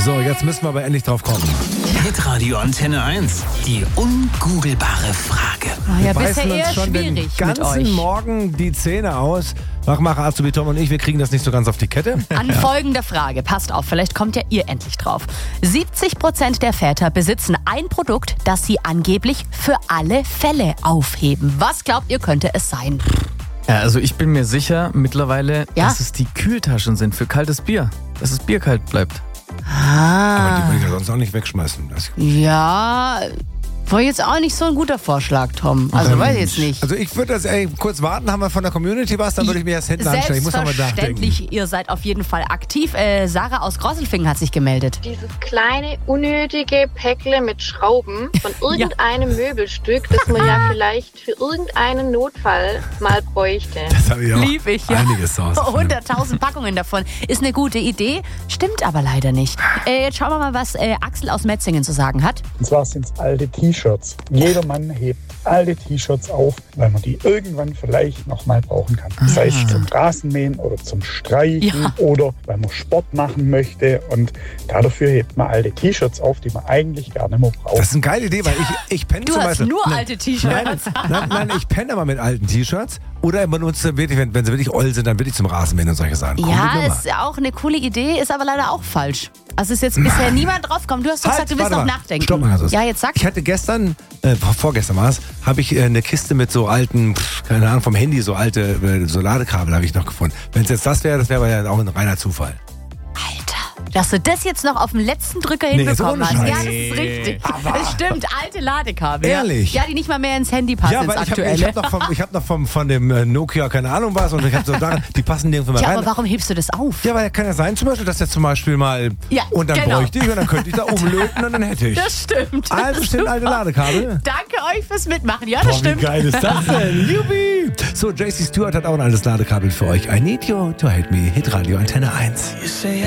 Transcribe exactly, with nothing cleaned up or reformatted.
So, jetzt müssen wir aber endlich drauf kommen. Hitradio Antenne eins. Die ungoogelbare Frage. Oh ja, wir bisher beißen eher uns schon den schwierig mit euch. ganzen Morgen die Zähne aus. Machmacher Azubi Tom und ich, wir kriegen das nicht so ganz auf die Kette. An folgende Frage, passt auf, vielleicht kommt ja ihr endlich drauf. siebzig Prozent der Väter besitzen ein Produkt, das sie angeblich für alle Fälle aufheben. Was glaubt ihr, könnte es sein? Ja, also ich bin mir sicher mittlerweile, Ja? dass es die Kühltaschen sind für kaltes Bier. Dass das Bier kalt bleibt. Ah, Aber die will ich ja sonst auch nicht wegschmeißen. Das ja, war jetzt auch nicht so ein guter Vorschlag, Tom. Also weiß ich jetzt nicht. Also ich würde das ey, kurz warten, haben wir von der Community was, dann würde ich mir das hinten anstellen. Ich muss nochmal nachdenken. Selbstverständlich, ihr seid auf jeden Fall aktiv. Äh, Sarah aus Grosselfingen hat sich gemeldet. Dieses kleine, unnötige Päckle mit Schrauben von irgendeinem Möbelstück, das man ja vielleicht für irgendeinen Notfall mal bräuchte. Das habe ich auch Lieb ich, ja. einiges zu Hause. hunderttausend Packungen davon. Ist eine gute Idee, stimmt aber leider nicht. Äh, jetzt schauen wir mal, was äh, Axel aus Metzingen zu sagen hat. Und zwar sind es alte T-Shirts. Jeder Mann hebt alte T-Shirts auf, weil man die irgendwann vielleicht nochmal brauchen kann. Sei es zum Rasenmähen oder zum Streichen Ja. oder weil man Sport machen möchte. Und dafür hebt man alte T-Shirts auf, die man eigentlich gar nicht mehr braucht. Das ist eine geile Idee, weil ich, ich penne Du zum hast Beispiel... nur nein, alte Nein, T-Shirts. nein, nein, ich penne aber mit alten T-Shirts. Oder man nutzt dann wirklich, wenn, wenn sie wirklich oll sind, dann wirklich zum Rasenmähen und solche Sachen. Coole Ja, Nummer. ist auch eine coole Idee, ist aber leider auch falsch. Also ist jetzt bisher niemand draufgekommen. Du hast doch gesagt, du willst warte noch mal. nachdenken. Stopp mal, also. Ja, jetzt sag. Ich hatte gestern, äh, vorgestern war es, habe ich äh, eine Kiste mit so alten, pff, keine Ahnung, vom Handy, so alte äh, so Ladekabel habe ich noch gefunden. Wenn es jetzt das wäre, das wäre aber ja auch ein reiner Zufall. Alter, dass du das jetzt noch auf dem letzten Drücker Nee, hinbekommen ist hast. ohne Ja, Scheiß. das ist richtig. Das stimmt, alte Ladekabel. Ehrlich? Ja, die nicht mal mehr ins Handy passen, Ja, ins weil ich habe aktuelle. hab noch, vom, ich hab noch vom, von dem äh, Nokia, keine Ahnung was, und ich habe so daran, die passen nirgendwo mehr Ja, rein. aber warum hebst du das auf? Ja, weil kann ja sein zum Beispiel, dass der zum Beispiel mal... Ja, und dann genau. bräuchte ich und dann könnte ich da umlöten und dann hätte ich. Das stimmt. Also Das sind ist alte super. Ladekabel. Danke euch fürs Mitmachen. Ja, das Boah, wie stimmt. geil ist das denn? Jubi! So, J C Stewart hat auch ein altes Ladekabel für euch. I need you to hate me. Hitradio Antenne eins.